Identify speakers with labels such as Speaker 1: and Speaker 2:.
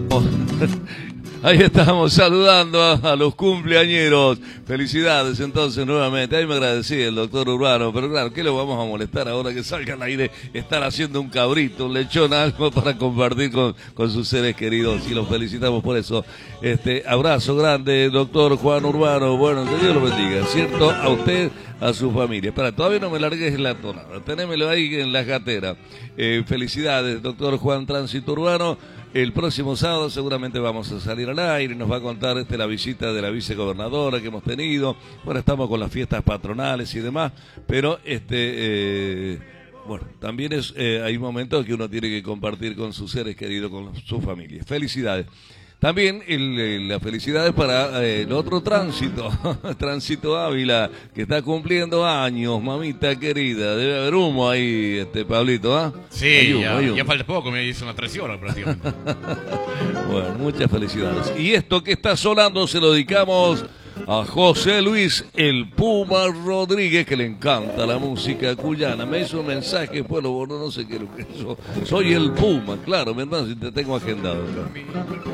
Speaker 1: Ahí estamos saludando a los cumpleañeros. Felicidades entonces nuevamente. Ahí me agradecía el doctor Urbano, pero claro, ¿qué lo vamos a molestar ahora que salga al aire? Estar haciendo un cabrito, un lechón, algo para compartir con sus seres queridos, y los felicitamos por eso. Abrazo grande, doctor Juan Urbano. Bueno, que Dios lo bendiga, ¿cierto? A usted, a su familia. Espera, todavía no me largues la tonada, tenémelo ahí en la gatera. Felicidades, doctor Juan Tránsito Urbano. El próximo sábado seguramente vamos a salir al aire, nos va a contar la visita de la vicegobernadora que hemos tenido. Bueno, estamos con las fiestas patronales y demás, pero bueno, también hay momentos que uno tiene que compartir con sus seres queridos, con su familia. Felicidades. También las felicidades para el otro Tránsito, Tránsito Ávila, que está cumpliendo años, mamita querida. Debe haber humo ahí, Pablito, ¿ah?
Speaker 2: Sí,
Speaker 1: hay humo.
Speaker 2: Ya falta poco, me hizo unas 3 horas prácticamente.
Speaker 1: Bueno, muchas felicidades. Y esto que está sonando se lo dedicamos a José Luis el Puma Rodríguez, que le encanta la música cuyana. Me hizo un mensaje, pues no sé qué es lo que es. Soy el Puma, claro, mi hermano, si te tengo agendado.